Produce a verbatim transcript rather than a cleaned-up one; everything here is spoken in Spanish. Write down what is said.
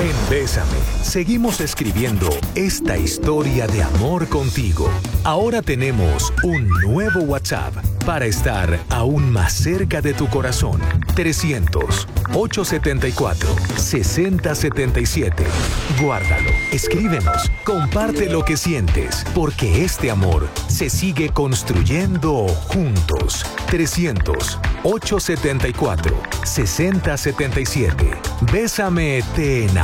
En Bésame, seguimos escribiendo esta historia de amor contigo. Ahora tenemos un nuevo WhatsApp para estar aún más cerca de tu corazón. trescientos, ochocientos setenta y cuatro, sesenta setenta y siete. Guárdalo, escríbenos, comparte lo que sientes, porque este amor se sigue construyendo juntos. trescientos, ochocientos setenta y cuatro, sesenta setenta y siete. Bésame, te enamoro.